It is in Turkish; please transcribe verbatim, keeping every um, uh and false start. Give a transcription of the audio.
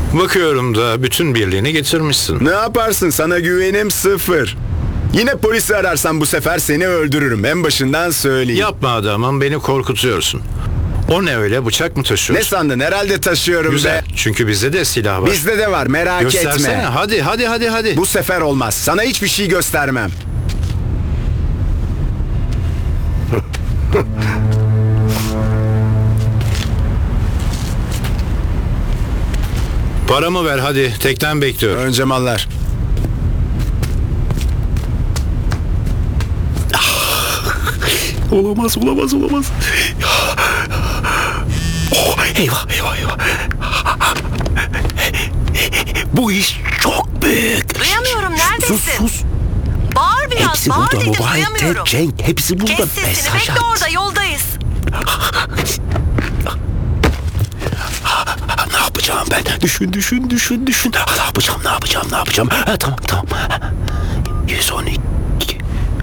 Bakıyorum da bütün birliğini getirmişsin. Ne yaparsın? Sana güvenim sıfır. Yine polisi ararsan bu sefer seni öldürürüm. En başından söyleyeyim. Yapma adamım, beni korkutuyorsun. O ne öyle, bıçak mı Ne taşıyorsun? sandın? Herhalde taşıyorum Güzel, be. çünkü bizde de silah var. Bizde de var, merak Göstersene, etme. hadi hadi hadi hadi. Bu sefer olmaz. Sana hiçbir şey göstermem. Paramı ver hadi, tekten bekliyorum. Önce mallar. Olamaz, olamaz, olamaz. Oh, eyvah, eyvah, eyvah. Bu iş çok büyük. Duyamıyorum, neredesin? Sus, sus. Bağır biraz, Hepsi bağır burada. dedim, Mobilde, duyamıyorum. Cenk, hepsi burada. Kes sesini, Mesaj bekle at. orada, yoldayız. Ne yapacağım ben? Düşün, düşün, düşün, düşün. Ne yapacağım, ne yapacağım, ne yapacağım? Ha, tamam, tamam. yüz on iki.